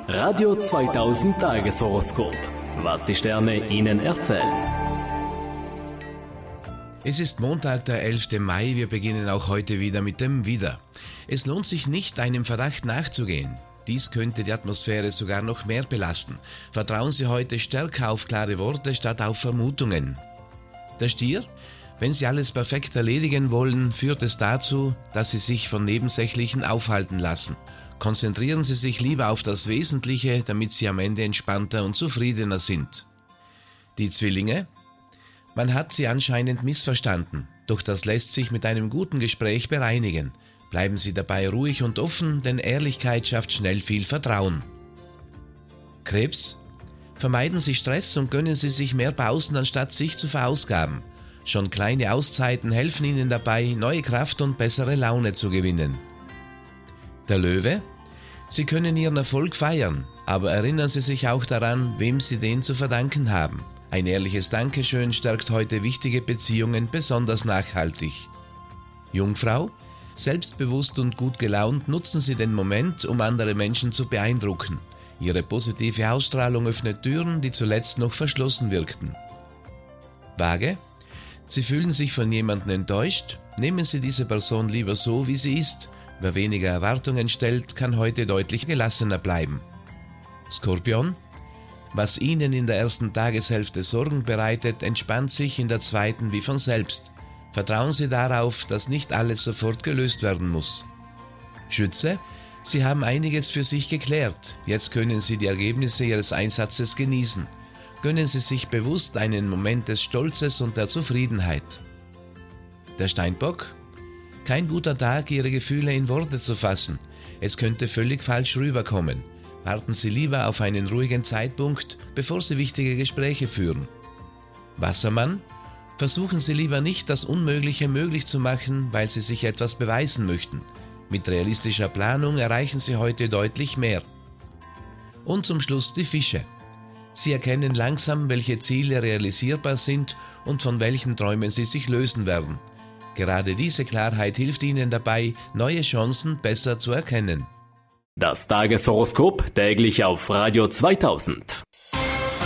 Radio 2000 Tageshoroskop. Was die Sterne Ihnen erzählen. Es ist Montag, der 11. Mai. Wir beginnen auch heute wieder mit dem Widder. Es lohnt sich nicht, einem Verdacht nachzugehen. Dies könnte die Atmosphäre sogar noch mehr belasten. Vertrauen Sie heute stärker auf klare Worte statt auf Vermutungen. Der Stier? Wenn Sie alles perfekt erledigen wollen, führt es dazu, dass Sie sich von Nebensächlichen aufhalten lassen. Konzentrieren Sie sich lieber auf das Wesentliche, damit Sie am Ende entspannter und zufriedener sind. Die Zwillinge? Man hat Sie anscheinend missverstanden, doch das lässt sich mit einem guten Gespräch bereinigen. Bleiben Sie dabei ruhig und offen, denn Ehrlichkeit schafft schnell viel Vertrauen. Krebs? Vermeiden Sie Stress und gönnen Sie sich mehr Pausen, anstatt sich zu verausgaben. Schon kleine Auszeiten helfen Ihnen dabei, neue Kraft und bessere Laune zu gewinnen. Der Löwe? Sie können Ihren Erfolg feiern, aber erinnern Sie sich auch daran, wem Sie den zu verdanken haben. Ein ehrliches Dankeschön stärkt heute wichtige Beziehungen besonders nachhaltig. Jungfrau? Selbstbewusst und gut gelaunt nutzen Sie den Moment, um andere Menschen zu beeindrucken. Ihre positive Ausstrahlung öffnet Türen, die zuletzt noch verschlossen wirkten. Waage? Sie fühlen sich von jemandem enttäuscht? Nehmen Sie diese Person lieber so, wie sie ist. Wer weniger Erwartungen stellt, kann heute deutlich gelassener bleiben. Skorpion? Was Ihnen in der ersten Tageshälfte Sorgen bereitet, entspannt sich in der zweiten wie von selbst. Vertrauen Sie darauf, dass nicht alles sofort gelöst werden muss. Schütze? Sie haben einiges für sich geklärt. Jetzt können Sie die Ergebnisse Ihres Einsatzes genießen. Gönnen Sie sich bewusst einen Moment des Stolzes und der Zufriedenheit. Der Steinbock? Kein guter Tag, Ihre Gefühle in Worte zu fassen. Es könnte völlig falsch rüberkommen. Warten Sie lieber auf einen ruhigen Zeitpunkt, bevor Sie wichtige Gespräche führen. Wassermann? Versuchen Sie lieber nicht, das Unmögliche möglich zu machen, weil Sie sich etwas beweisen möchten. Mit realistischer Planung erreichen Sie heute deutlich mehr. Und zum Schluss die Fische. Sie erkennen langsam, welche Ziele realisierbar sind und von welchen Träumen Sie sich lösen werden. Gerade diese Klarheit hilft Ihnen dabei, neue Chancen besser zu erkennen. Das Tageshoroskop täglich auf Radio 2000.